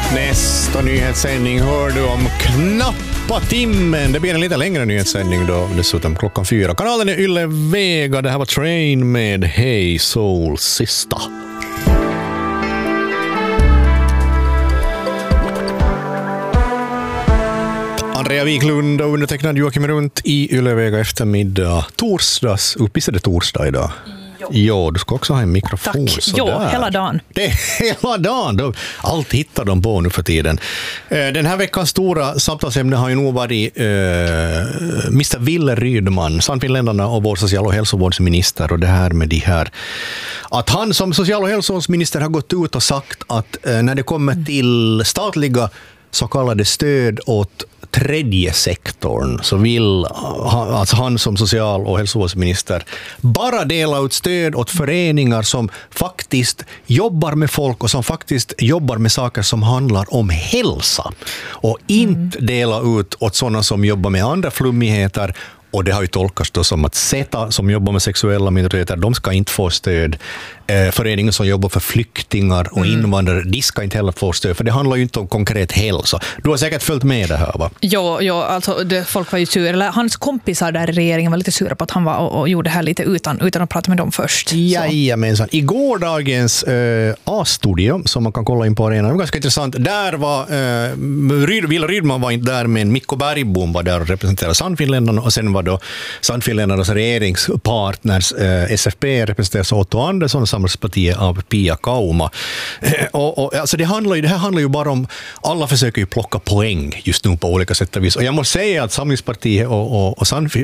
Nästa nyhetssändning hör du om knappa timmen. Det blir en lite längre nyhetssändning då, dessutom 4:00. Kanalen är Yle Vega. Det här var Train med Hey Soul Sister. Andrea Wiklund och undertecknad Joakim Runt i Yle Vega eftermiddag. Torsdags, är det torsdag idag? Ja, du ska också ha en mikrofon. Tack. Ja, hela dagen. Det är hela dagen. Allt hittar de på nu för tiden. Den här veckans stora samtalsämne har ju nog varit Mr. Wille Rydman, Sannfinländarna och vår social- och hälsovårdsminister, och det här med de här att han som social- och hälsovårdsminister har gått ut och sagt att när det kommer till statliga så kallade stöd åt tredje sektorn så vill alltså han som social- och hälsovårdsminister bara dela ut stöd åt föreningar som faktiskt jobbar med folk och som faktiskt jobbar med saker som handlar om hälsa, och inte dela ut åt sådana som jobbar med andra flummigheter. Och det har ju tolkats då som att SETA som jobbar med sexuella minoriteter, de ska inte få stöd. Föreningen som jobbar för flyktingar och invandrare, de ska inte heller få stöd, för det handlar ju inte om konkret hälsa. Du har säkert följt med det här, va? Ja, alltså folk var ju sur, eller hans kompisar där i regeringen var lite sura på att han var och gjorde det här lite utan att prata med dem först. Jajamensan. I gårdagens A-studio, som man kan kolla in på arenan, det var ganska intressant. Där var Wille Rydman var inte där, men Mikko Bergbom var där och representerade Sannfinländarna, och sen var då Sannfinländarnas regeringspartners SFP representeras Otto Andersson och Samhällspartiet av Pia Kauma. Alltså det här handlar ju bara om, alla försöker ju plocka poäng just nu på olika sätt och vis. Och jag måste säga att Samlingspartiet och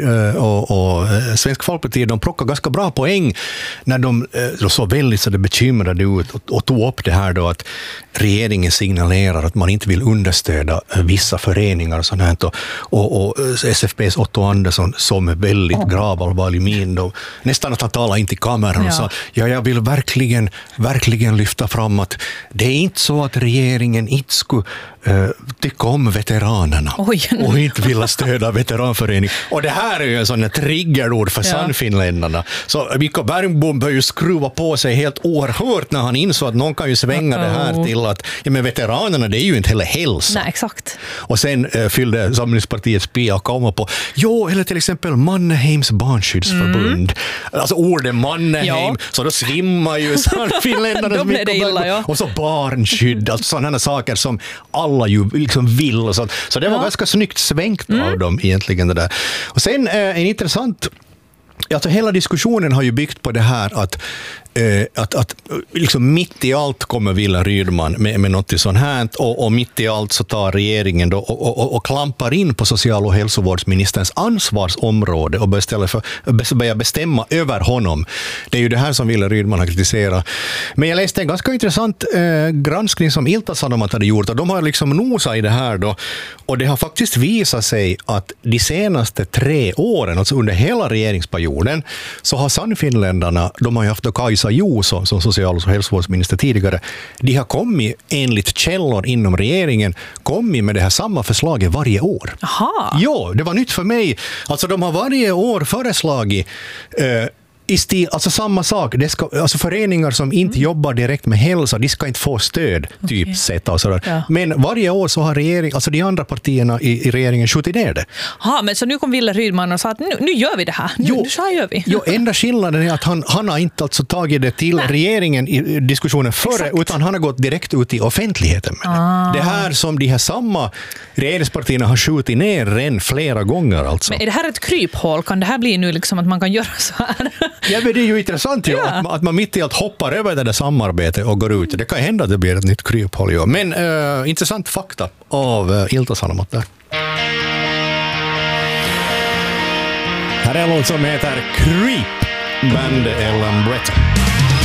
Svensk Folkpartiet, de plockar ganska bra poäng när de så väldigt så det bekymrade ut och tog upp det här då att regeringen signalerar att man inte vill understöda vissa föreningar och sånt här. Och SFPs Otto Andersson som är väldigt gravallvarlig min då, nästan att han talar inte i kameran och sa, jag vill verkligen lyfta fram att det är inte så att regeringen inte skulle tycka om veteranerna och inte vilja stödja veteranförening. Och det här är ju en sån triggerord för Sannfinländarna. Så Mikko Bergbom bör ju skruva på sig helt oerhört när han insåg att någon kan ju svänga det här till att men veteranerna, det är ju inte heller hälsa. Nej, exakt. Och sen fyllde Samlingspartiets Pia Kauma på, eller till exempel Mannheims barnskyddsförbund. Alltså ordet Mannheim, så då svimmar ju Sannfinländarnas Mikko Bergbom. Och så barnskydd, alltså sådana saker som alla ju liksom vill och sånt. Så det var ganska snyggt svängt av dem egentligen det där. Och sen en intressant, alltså hela diskussionen har ju byggt på det här att liksom mitt i allt kommer Wille Rydman med något sånt här, och mitt i allt så tar regeringen då och klampar in på social- och hälsovårdsministerns ansvarsområde och börjar bestämma över honom. Det är ju det här som Wille Rydman har kritiserat. Men jag läste en ganska intressant granskning som Ilta-Sanomat hade gjort, och de har liksom nosat i det här då, och det har faktiskt visat sig att de senaste 3 åren, alltså under hela regeringsperioden, så har Sannfinländarna, de har ju haft då Kajsa Juuso som social- och hälsovårdsminister tidigare, de har kommit enligt källor inom regeringen kommit med det här samma förslaget varje år. Aha. Ja, det var nytt för mig. Alltså de har varje år föreslagit i stil, alltså samma sak. Det ska, alltså föreningar som inte jobbar direkt med hälsa, de ska inte få stöd, typ sätt och sådär. Ja. Men varje år så har alltså de andra partierna i regeringen skjutit ner det. Ja, men så nu kom Wille Rydman och sa att nu gör vi det här. Nu gör vi. Jo, enda skillnaden är att han har inte alltså tagit det till regeringen i diskussionen före, utan han har gått direkt ut i offentligheten med det. Det här som de här samma regeringspartierna har skjutit ner redan flera gånger alltså. Men är det här ett kryphål? Kan det här bli nu liksom att man kan göra så här? Ja, men det är ju intressant att man mitt i allt hoppar över det där samarbetet och går ut. Det kan hända att det blir ett nytt kryphål. Ja. Men intressant fakta av Ilta-Sanomat där. Här är en låt som heter Creep, band Ellen Brett.